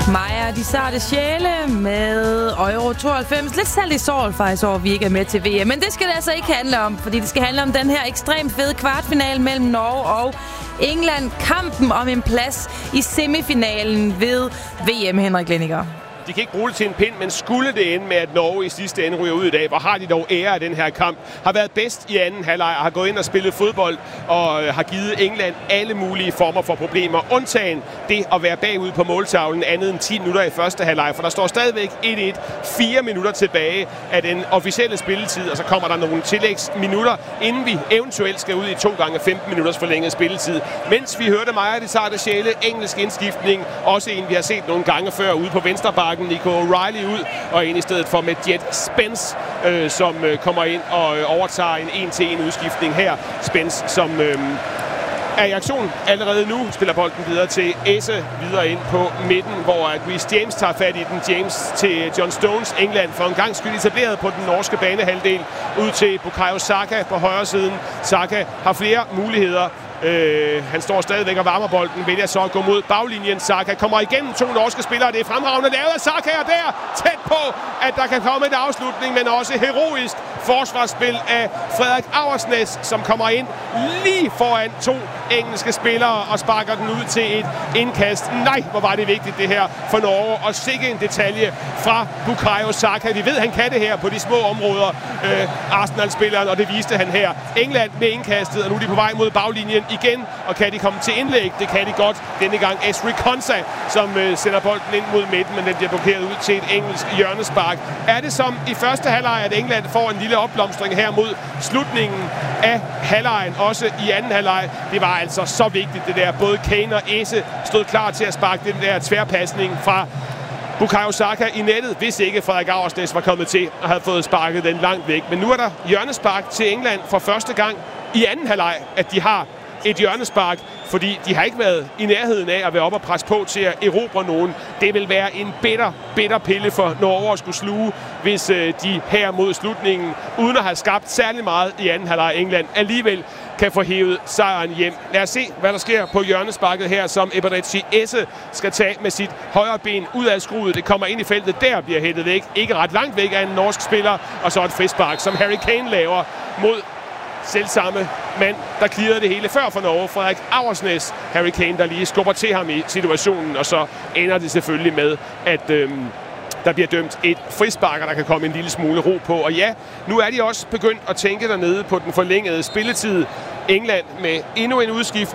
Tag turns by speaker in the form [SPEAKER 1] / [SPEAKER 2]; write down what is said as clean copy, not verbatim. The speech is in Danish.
[SPEAKER 1] Maja, de sarte sjæle med Euro 92. Lidt salt i såret faktisk over, vi ikke er med til VM. Men det skal det altså ikke handle om, fordi det skal handle om den her ekstremt fede kvartfinale mellem Norge og England. Kampen om en plads i semifinalen ved VM, Henrik Lenniger.
[SPEAKER 2] De kan ikke bruge det til en pind, men skulle det ende med, at Norge i sidste ende ryger ud i dag, hvor har de dog ære af den her kamp, har været bedst i anden halvleg, har gået ind og spillet fodbold og har givet England alle mulige former for problemer, undtagen det at være bagud på måltavlen andet end 10 minutter i første halvleg, for der står stadigvæk 1-1, 4 minutter tilbage af den officielle spilletid, og så kommer der nogle tillægsminutter, inden vi eventuelt skal ud i 2 gange 15 minutters forlænget spilletid. Mens vi hørte Maja, de sarte sjæle, engelsk indskiftning, også en vi har set nogle gange før ude på venstre bakke, Nico O'Reilly ud, og ind i stedet for med Jet Spence, som kommer ind og overtager en 1-til-1 udskiftning her. Spence, som er i aktion allerede nu, spiller bolden videre til Esse, videre ind på midten, hvor Reece James tager fat i den. James til John Stones, England for en gang skyld etableret på den norske banehalvdel, ud til Bukayo Saka på højre siden. Saka har flere muligheder. Han står stadigvæk og varmer bolden, vælger så at gå mod baglinjen. Saka kommer igennem 2 norske spillere. Det er fremragende lavet af Saka, og der tæt på, at der kan komme en afslutning, men også heroisk forsvarsspil af Frederik Auersnæs, som kommer ind lige foran 2 engelske spillere og sparker den ud til et indkast. Nej, hvor var det vigtigt det her for Norge, og sikke en detalje fra Bukayo Saka. Vi ved, han kan det her på de små områder, Arsenal-spilleren, og det viste han her. England med indkastet, og nu er de på vej mod baglinjen igen, og kan de komme til indlæg? Det kan de godt. Denne gang Ezri Konsa, som sender bolden ind mod midten, men den bliver blokeret ud til et engelsk hjørnespark. Er det som i første halvleg, at England får en lille opblomstring her mod slutningen af halvlejen, også i anden halvleg? Det var altså så vigtigt det der. Både Kane og Esse stod klar til at sparke den der tværpasning fra Bukayo Saka i nettet, hvis ikke Frederik Auersnæs var kommet til og havde fået sparket den langt væk. Men nu er der hjørnespark til England for første gang i anden halvleg, at de har et hjørnespark, fordi de har ikke været i nærheden af at være oppe og presse på til at erobre nogen. Det vil være en bitter pille for Norge at skulle sluge, hvis de her mod slutningen, uden at have skabt særlig meget i anden halvleg England, alligevel kan få hævet sejren hjem. Lad os se, hvad der sker på hjørnesparket her, som Eberechi Esse skal tage med sit højre ben ud af skruet. Det kommer ind i feltet, der bliver hættet væk. Ikke ret langt væk af en norsk spiller, og så et frispark, som Harry Kane laver mod selvsamme mand, der clearede det hele før for Norge, Frederik Auersnæs. Harry Kane, der lige skubber til ham i situationen, og så ender det selvfølgelig med, at der bliver dømt et frispark, der kan komme en lille smule ro på. Og ja, nu er de også begyndt at tænke dernede på den forlængede spilletid. England med endnu en udskiftning.